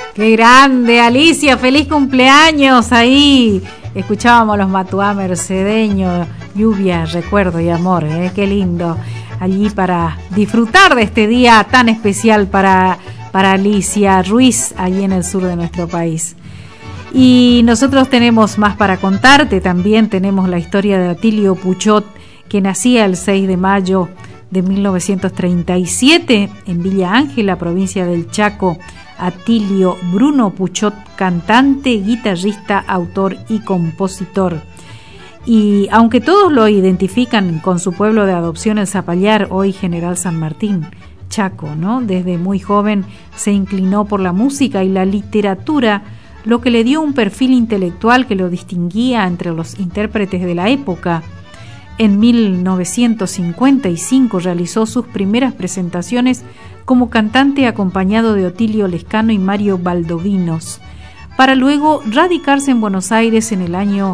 Qué grande, Alicia, feliz cumpleaños ahí. Escuchábamos los Matuá mercedeños, lluvia, recuerdo y amor, qué lindo. Allí para disfrutar de este día tan especial para Alicia Ruiz, allí en el sur de nuestro país. Y nosotros tenemos más para contarte, también tenemos la historia de Atilio Puchot, que nacía el 6 de mayo de 1937 en Villa Ángela, provincia del Chaco. Atilio Bruno Puchot, cantante, guitarrista, autor y compositor. Y aunque todos lo identifican con su pueblo de adopción, el Zapallar, hoy General San Martín, Chaco, ¿no? Desde muy joven se inclinó por la música y la literatura, lo que le dio un perfil intelectual que lo distinguía entre los intérpretes de la época. En 1955 realizó sus primeras presentaciones como cantante acompañado de Otilio Lescano y Mario Valdovinos, para luego radicarse en Buenos Aires en el año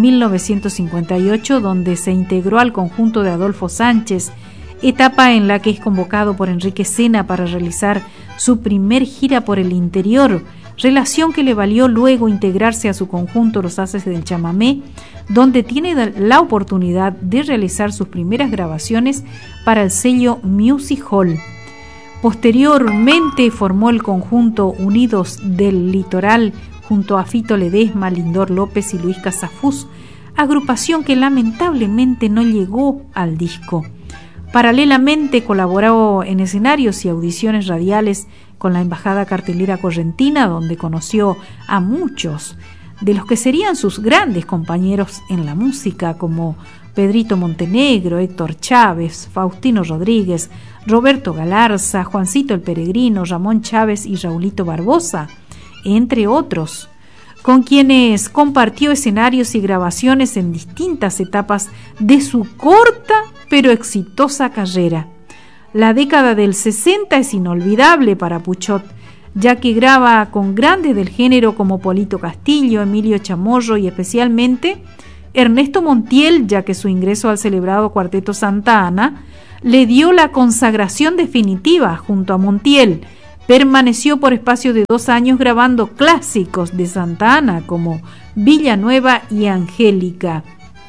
1958, donde se integró al conjunto de Adolfo Sánchez, etapa en la que es convocado por Enrique Sena para realizar su primer gira por el interior, relación que le valió luego integrarse a su conjunto Los Haces del Chamamé, donde tiene la oportunidad de realizar sus primeras grabaciones para el sello Music Hall. Posteriormente formó el conjunto Unidos del Litoral junto a Fito Ledesma, Lindor López y Luis Casafús, agrupación que lamentablemente no llegó al disco. Paralelamente colaboró en escenarios y audiciones radiales con la Embajada Cartelera Correntina, donde conoció a muchos de los que serían sus grandes compañeros en la música, como Pedrito Montenegro, Héctor Chávez, Faustino Rodríguez, Roberto Galarza, Juancito el Peregrino, Ramón Chávez y Raulito Barbosa, entre otros, con quienes compartió escenarios y grabaciones en distintas etapas de su corta pero exitosa carrera. La década del 60 es inolvidable para Puchot, ya que graba con grandes del género como Polito Castillo, Emilio Chamorro y especialmente Ernesto Montiel, ya que su ingreso al celebrado Cuarteto Santa Ana le dio la consagración definitiva. Junto a Montiel permaneció por espacio de 2 años grabando clásicos de Santa Ana como Villanueva y Angélica.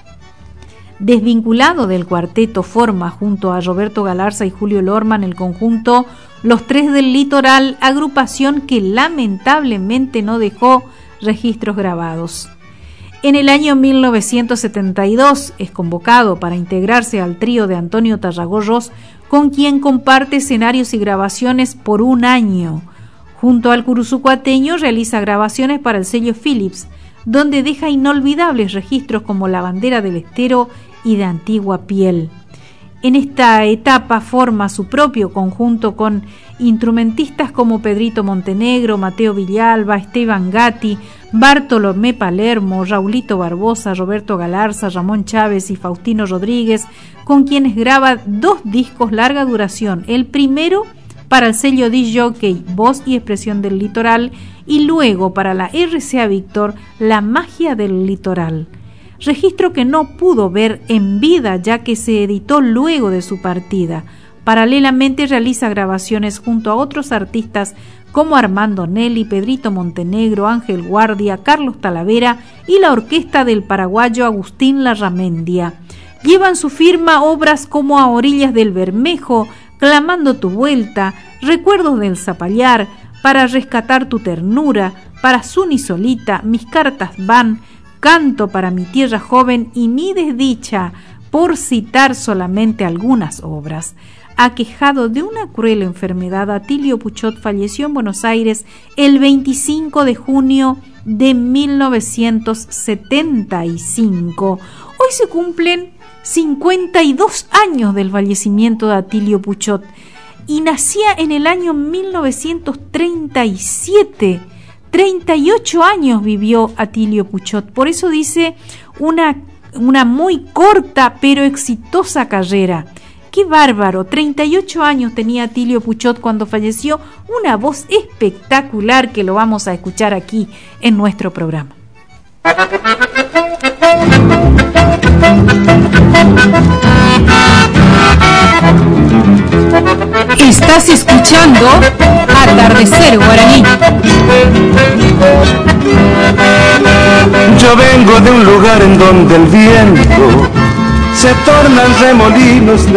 Desvinculado del cuarteto, forma junto a Roberto Galarza y Julio Lorman el conjunto Los Tres del Litoral, agrupación que lamentablemente no dejó registros grabados. En el año 1972 es convocado para integrarse al trío de Antonio Tarragorros, con quien comparte escenarios y grabaciones por 1 año. Junto al curuzucuateño realiza grabaciones para el sello Philips, donde deja inolvidables registros como La Bandera del Estero y De Antigua Piel. En esta etapa forma su propio conjunto con instrumentistas como Pedrito Montenegro, Mateo Villalba, Esteban Gatti, Bartolomé Palermo, Raulito Barbosa, Roberto Galarza, Ramón Chávez y Faustino Rodríguez, con quienes graba 2 discos larga duración, el primero para el sello disc-jockey Voz y Expresión del Litoral y luego para la RCA Víctor, La Magia del Litoral. Registro que no pudo ver en vida ya que se editó luego de su partida. Paralelamente realiza grabaciones junto a otros artistas como Armando Nelly, Pedrito Montenegro, Ángel Guardia, Carlos Talavera y la orquesta del paraguayo Agustín Larramendia. Llevan su firma obras como A Orillas del Bermejo, Clamando tu Vuelta, Recuerdos del Zapallar, Para rescatar tu ternura, Para Suni Solita, Mis cartas van, Canto para mi tierra joven y Mi desdicha, por citar solamente algunas obras. Aquejado de una cruel enfermedad, Atilio Puchot falleció en Buenos Aires el 25 de junio de 1975. Hoy se cumplen 52 años del fallecimiento de Atilio Puchot y nacía en el año 1937. 38 años vivió Atilio Puchot, por eso dice una muy corta pero exitosa carrera. ¡Qué bárbaro! 38 años tenía Atilio Puchot cuando falleció, una voz espectacular que lo vamos a escuchar aquí en nuestro programa. Estás escuchando Atardecer Guaraní. Yo vengo de un lugar en donde el viento se torna en remolinos